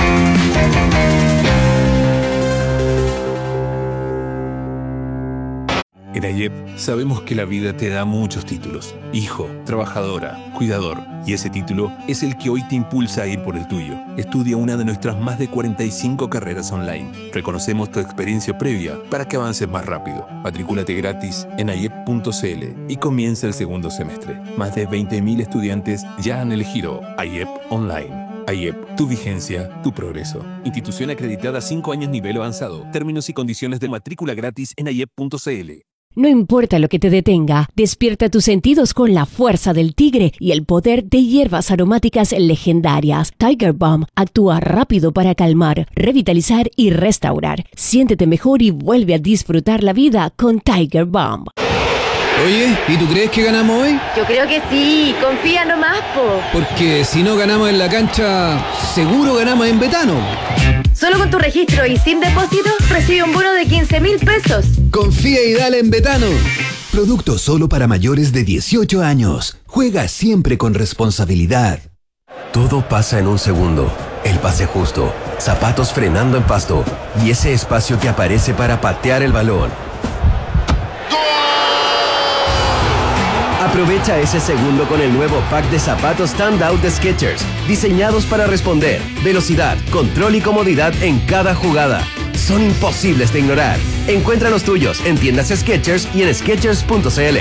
En AYEP sabemos que la vida te da muchos títulos. Hijo, trabajadora, cuidador. Y ese título es el que hoy te impulsa a ir por el tuyo. Estudia una de nuestras más de 45 carreras online. Reconocemos tu experiencia previa para que avances más rápido. Matricúlate gratis en ayep.cl y comienza el segundo semestre. Más de 20.000 estudiantes ya han elegido AYEP Online. AYEP, tu vigencia, tu progreso. Institución acreditada 5 años nivel avanzado. Términos y condiciones de matrícula gratis en ayep.cl. No importa lo que te detenga, despierta tus sentidos con la fuerza del tigre y el poder de hierbas aromáticas legendarias. Tiger Balm actúa rápido para calmar, revitalizar y restaurar. Siéntete mejor y vuelve a disfrutar la vida con Tiger Balm. Oye, ¿y tú crees que ganamos hoy? Yo creo que sí, confía nomás, po. Porque si no ganamos en la cancha, seguro ganamos en Betano. Solo con tu registro y sin depósito, recibe un bono de 15.000 pesos. Confía y dale en Betano. Producto solo para mayores de 18 años. Juega siempre con responsabilidad. Todo pasa en un segundo. El pase justo, zapatos frenando en pasto y ese espacio que aparece para patear el balón. Aprovecha ese segundo con el nuevo pack de zapatos Standout de Skechers, diseñados para responder, velocidad, control y comodidad en cada jugada. Son imposibles de ignorar. Encuentra los tuyos en tiendas Skechers y en Skechers.cl.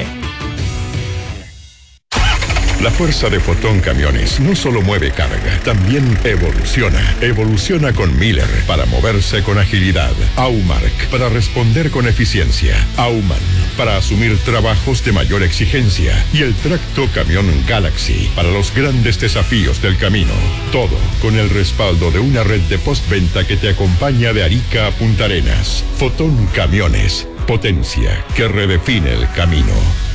La fuerza de Fotón Camiones no solo mueve carga, también evoluciona. Evoluciona con Miller para moverse con agilidad. Aumark para responder con eficiencia. Auman para asumir trabajos de mayor exigencia. Y el tracto camión Galaxy para los grandes desafíos del camino. Todo con el respaldo de una red de postventa que te acompaña de Arica a Punta Arenas. Fotón Camiones. Potencia que redefine el camino.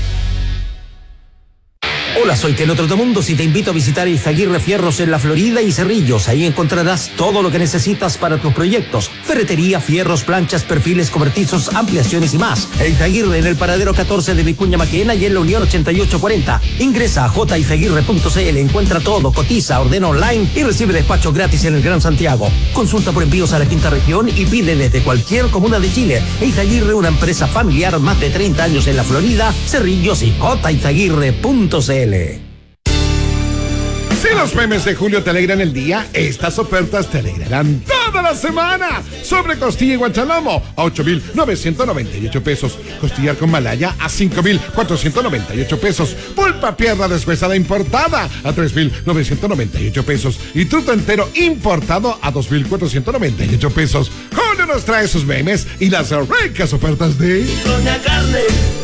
Hola, soy Keno Trotamundos y te invito a visitar Izaguirre Fierros en La Florida y Cerrillos. Ahí encontrarás todo lo que necesitas para tus proyectos. Ferretería, fierros, planchas, perfiles, cobertizos, ampliaciones y más. Izaguirre en el paradero 14 de Vicuña Maquena y en la Unión 8840. Ingresa a jizaguirre.cl, encuentra todo, cotiza, ordena online y recibe despacho gratis en el Gran Santiago. Consulta por envíos a la quinta región y pide desde cualquier comuna de Chile. Izaguirre, una empresa familiar, más de 30 años en La Florida, Cerrillos y jizaguirre.cl. Si los memes de julio te alegran el día, estas ofertas te alegrarán toda la semana. Sobre costilla y guanchalomo a 8.998 pesos. Costillar con malaya a 5.498 pesos. Pulpa pierna deshuesada importada a 3.998 pesos. Y truto entero importado a 2.498 pesos. Julio nos trae sus memes y las ricas ofertas de Doña Carne.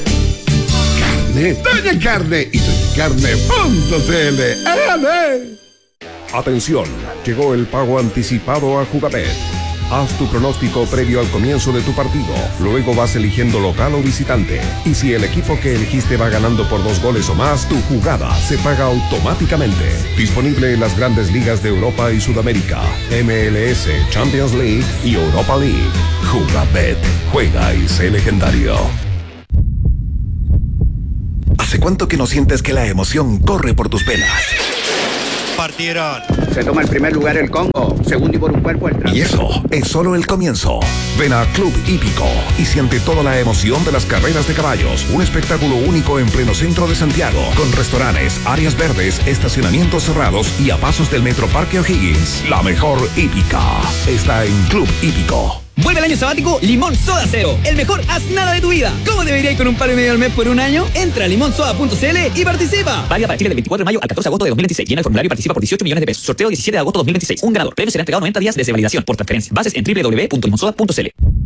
Doña Carne y doñacarne.cl. Atención, llegó el pago anticipado a Jugabet. Haz tu pronóstico previo al comienzo de tu partido. Luego vas eligiendo local o visitante. Y si el equipo que elegiste va ganando por 2 goles o más, tu jugada se paga automáticamente. Disponible en las grandes ligas de Europa y Sudamérica, MLS, Champions League y Europa League. Jugabet. Juega y sé legendario. ¿Hace cuánto que no sientes que la emoción corre por tus venas? Partieron. Se toma el primer lugar el Congo, segundo y por un cuerpo el Trans. Y eso es solo el comienzo. Ven a Club Hípico y siente toda la emoción de las carreras de caballos. Un espectáculo único en pleno centro de Santiago, con restaurantes, áreas verdes, estacionamientos cerrados y a pasos del Metro Parque O'Higgins. La mejor hípica está en Club Hípico. Vuelve el año sabático Limón Soda Cero, el mejor haz nada de tu vida. ¿Cómo debería ir con un par y medio al mes por un año? Entra a limonsoda.cl y participa. Válida para Chile del 24 de mayo al 14 de agosto de 2026. Llena el formulario y participa por 18 millones de pesos. Sorteo 17 de agosto de 2026. Un ganador. Premio será entregado 90 días desde validación por transferencia. Bases en www.limonsoda.cl.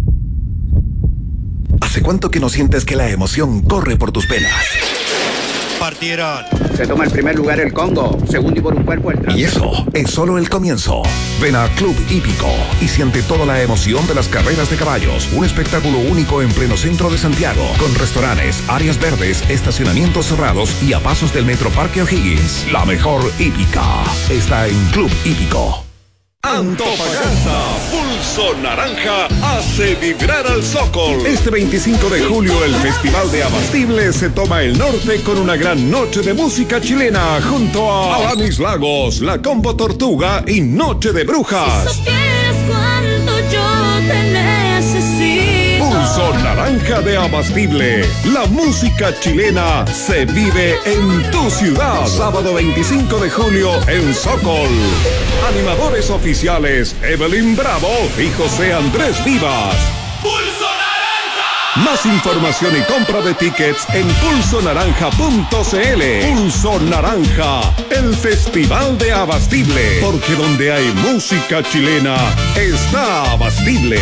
¿Hace cuánto que no sientes que la emoción corre por tus venas? Partieron. Se toma el primer lugar el Congo, segundo y por un cuerpo el Trans. Y eso es solo el comienzo. Ven a Club Hípico y siente toda la emoción de las carreras de caballos. Un espectáculo único en pleno centro de Santiago, con restaurantes, áreas verdes, estacionamientos cerrados y a pasos del Metro Parque O'Higgins. La mejor hípica está en Club Hípico. Antofagasta, Pulso Naranja hace vibrar al Sokol. Este 25 de julio el Festival de Abastible se toma el norte con una gran noche de música chilena junto a Alanis Lagos, La Combo Tortuga y Noche de Brujas. Si supieras cuánto yo te necesito. Pulso Naranja de Abastible. La música chilena se vive en tu ciudad. Sábado 25 de julio en Sokol. Animadores oficiales Evelyn Bravo y José Andrés Vivas. ¡Pulso Naranja! Más información y compra de tickets en pulsonaranja.cl. Pulso Naranja, el Festival de Abastible. Porque donde hay música chilena, está Abastible.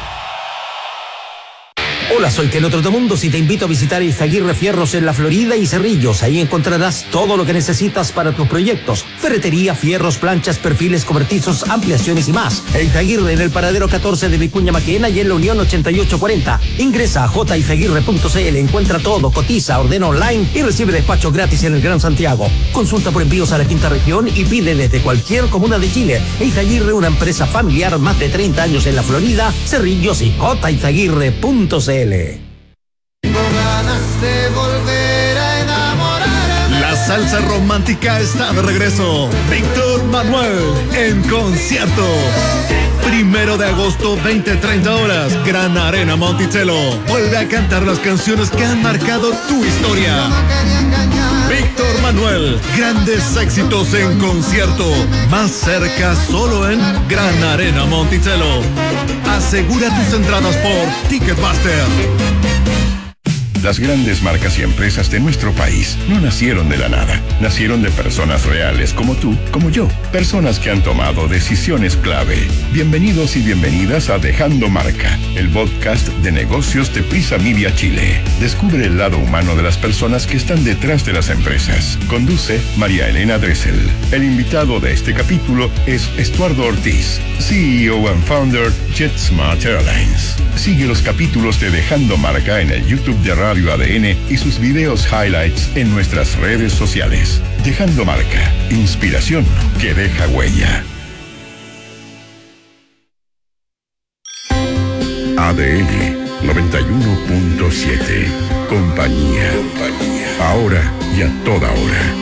Hola, soy Keno Trotamundos y te invito a visitar Izaguirre Fierros en La Florida y Cerrillos. Ahí encontrarás todo lo que necesitas para tus proyectos. Ferretería, fierros, planchas, perfiles, cobertizos, ampliaciones y más. Izaguirre en el paradero 14 de Vicuña Maquena y en la Unión 8840. Ingresa a jizaguirre.cl, encuentra todo, cotiza, ordena online y recibe despacho gratis en el Gran Santiago. Consulta por envíos a la quinta región y pide desde cualquier comuna de Chile. Izaguirre, una empresa familiar, más de 30 años en La Florida, Cerrillos y jizaguirre.cl. Tengo ganas de volver a enamorarme. La salsa romántica está de regreso. Víctor Manuel en concierto. 1 de agosto, 20-30 horas, Gran Arena Monticello. Vuelve a cantar las canciones que han marcado tu historia. Víctor Manuel, grandes éxitos en concierto. Más cerca solo en Gran Arena Monticello. Asegura tus entradas por Ticketmaster. Las grandes marcas y empresas de nuestro país no nacieron de la nada. Nacieron de personas reales como tú, como yo. Personas que han tomado decisiones clave. Bienvenidos y bienvenidas a Dejando Marca, el podcast de negocios de Prisa Media Chile. Descubre el lado humano de las personas que están detrás de las empresas. Conduce María Elena Dressel. El invitado de este capítulo es Estuardo Ortiz, CEO and founder JetSmart Airlines. Sigue los capítulos de Dejando Marca en el YouTube de Radio ADN y sus videos highlights en nuestras redes sociales. Dejando Marca, inspiración que deja huella. ADN 91.7. Compañía. Ahora y a toda hora.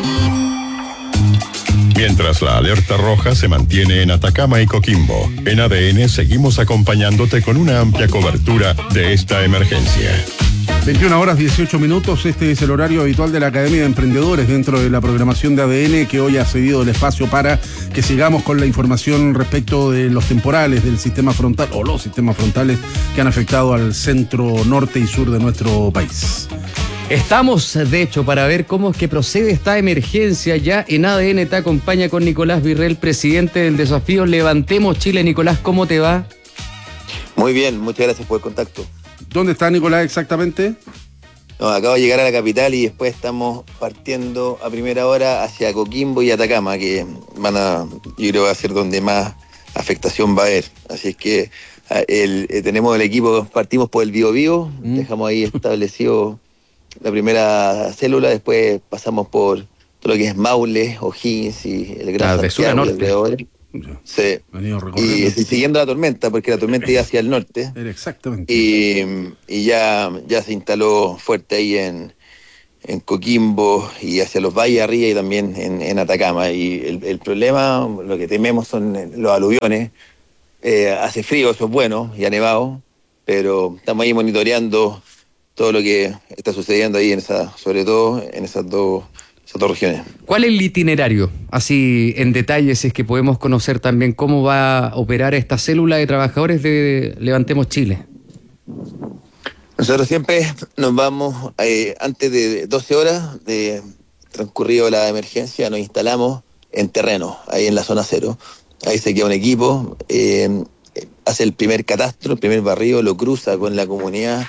Mientras la alerta roja se mantiene en Atacama y Coquimbo, en ADN seguimos acompañándote con una amplia cobertura de esta emergencia. 21 horas 18 minutos, este es el horario habitual de la Academia de Emprendedores dentro de la programación de ADN, que hoy ha cedido el espacio para que sigamos con la información respecto de los temporales del sistema frontal o los sistemas frontales que han afectado al centro, norte y sur de nuestro país. Estamos, de hecho, para ver cómo es que procede esta emergencia. Ya en ADN te acompaña con Nicolás Virrell, presidente del desafío Levantemos Chile. Nicolás, ¿cómo te va? Muy bien, muchas gracias por el contacto. ¿Dónde está Nicolás exactamente? No, acabo de llegar a la capital y después estamos partiendo a primera hora hacia Coquimbo y Atacama, que yo creo que va a ser donde más afectación va a haber. Así es que tenemos el equipo, partimos por el Biobío, dejamos ahí establecido la primera célula, después pasamos por todo lo que es Maule, O'Higgins y el Gran Santiago, alrededor. Sí. Y siguiendo la tormenta, porque la tormenta iba hacia el norte. Exactamente. Y ya se instaló fuerte ahí en Coquimbo y hacia los valles arriba y también en Atacama. Y el problema, lo que tememos son los aluviones. Hace frío, eso es bueno, y ha nevado, pero estamos ahí monitoreando todo lo que está sucediendo ahí sobre todo en esas dos regiones. ¿Cuál es el itinerario? Así en detalle, si es que podemos conocer también cómo va a operar esta célula de trabajadores de Levantemos Chile. Nosotros siempre nos vamos, antes de 12 horas de transcurrido la emergencia, nos instalamos en terreno, ahí en la zona cero. Ahí se queda un equipo, hace el primer catastro, el primer barrido, lo cruza con la comunidad.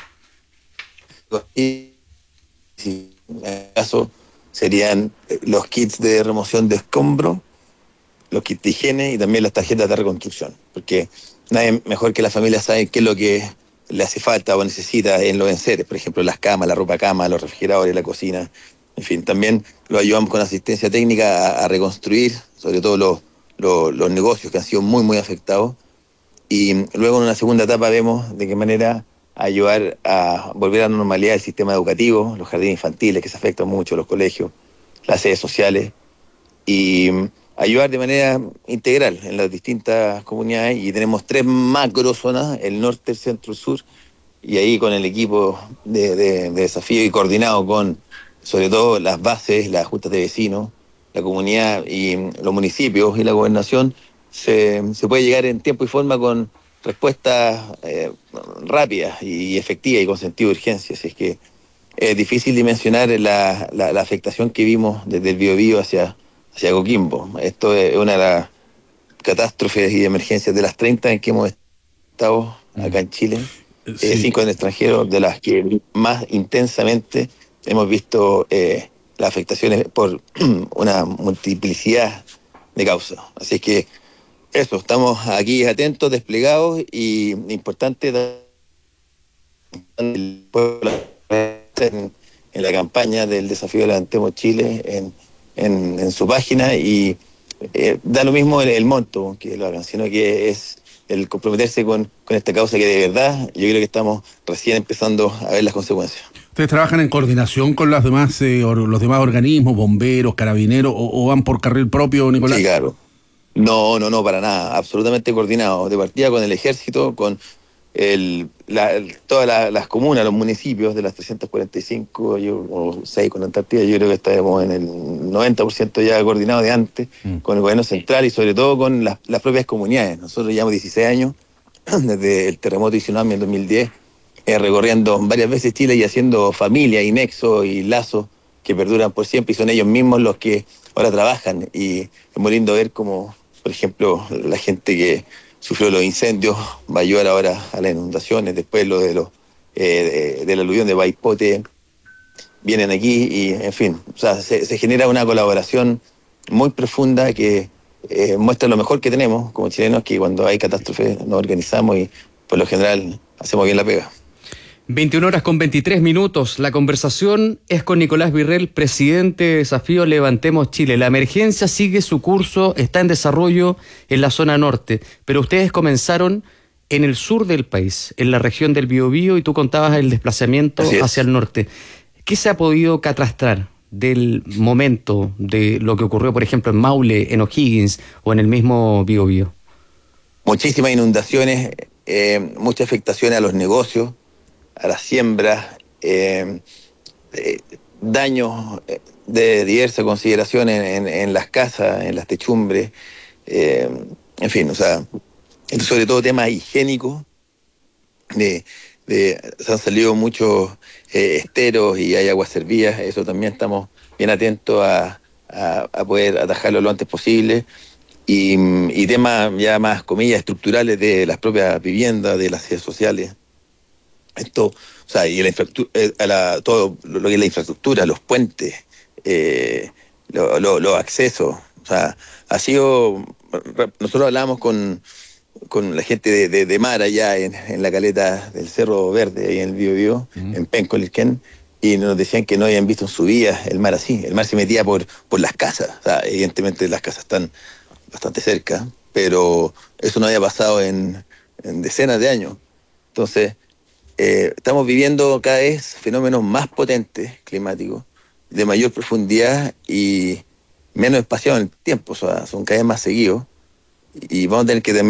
Y si en caso serían los kits de remoción de escombro, los kits de higiene y también las tarjetas de reconstrucción, porque nadie mejor que la familia sabe qué es lo que le hace falta o necesita en los enseres, por ejemplo las camas, la ropa cama, los refrigeradores, la cocina, en fin, también lo ayudamos con asistencia técnica a reconstruir, sobre todo los negocios que han sido muy afectados, y luego en una segunda etapa vemos de qué manera ayudar a volver a la normalidad el sistema educativo, los jardines infantiles que se afectan mucho, los colegios, las sedes sociales, y ayudar de manera integral en las distintas comunidades. Y tenemos 3 macro zonas, el norte, el centro, el sur, y ahí con el equipo de desafío y coordinado con, sobre todo, las bases, las juntas de vecinos, la comunidad y los municipios y la gobernación, se puede llegar en tiempo y forma con respuestas rápidas y efectivas y con sentido de urgencia. Así es que es difícil dimensionar la afectación que vimos desde el Biobío hacia Coquimbo. Esto es una de las catástrofes y emergencias de las 30 en que hemos estado acá en Chile, 5 en el extranjero, de las que más intensamente hemos visto las afectaciones por una multiplicidad de causas. Así es que eso, estamos aquí atentos, desplegados, y importante el pueblo en la campaña del desafío Levantemos Chile en su página, y da lo mismo el monto que lo hagan, sino que es el comprometerse con esta causa que de verdad yo creo que estamos recién empezando a ver las consecuencias. ¿Ustedes trabajan en coordinación con los demás organismos, bomberos, carabineros, o van por carril propio, Nicolás? Sí, claro. No, para nada, absolutamente coordinado, de partida con el ejército, con todas las comunas, los municipios de las 345, o 6 con Antártida, yo creo que estamos en el 90% ya coordinado de antes, con el gobierno central y sobre todo con las propias comunidades. Nosotros llevamos 16 años, desde el terremoto y tsunami en 2010, recorriendo varias veces Chile y haciendo familia y nexos y lazos que perduran por siempre, y son ellos mismos los que ahora trabajan, y es muy lindo ver cómo, por ejemplo, la gente que sufrió los incendios va a ayudar ahora a las inundaciones, después lo de la aluvión de Baipote, vienen aquí y, en fin, o sea, se genera una colaboración muy profunda que muestra lo mejor que tenemos como chilenos, que cuando hay catástrofes nos organizamos y por lo general hacemos bien la pega. 21 horas con 23 minutos. La conversación es con Nicolás Virrell, presidente de Desafío Levantemos Chile. La emergencia sigue su curso, está en desarrollo en la zona norte, pero ustedes comenzaron en el sur del país, en la región del Biobío, y tú contabas el desplazamiento hacia el norte. ¿Qué se ha podido catastrar del momento de lo que ocurrió, por ejemplo, en Maule, en O'Higgins o en el mismo Biobío? Muchísimas inundaciones, mucha afectación a los negocios, a las siembras, daños de diversa consideración en las casas, en las techumbres, en fin, o sea, sobre todo temas higiénicos, se han salido muchos esteros y hay aguas servidas, eso también estamos bien atentos a poder atajarlo lo antes posible, y temas ya más, comillas, estructurales de las propias viviendas, de las ciudades sociales. Esto, o sea, y todo lo que es la infraestructura, los puentes, los accesos, o sea, ha sido, nosotros hablamos con la gente de mar allá en la caleta del Cerro Verde, ahí en el Biobío, en Penco-Lirquén, y nos decían que no habían visto en su vida el mar así. El mar se metía por las casas, o sea, evidentemente las casas están bastante cerca, pero eso no había pasado en decenas de años. Entonces, estamos viviendo cada vez fenómenos más potentes climáticos, de mayor profundidad y menos espaciados en el tiempo, o sea, son cada vez más seguidos, y vamos a tener que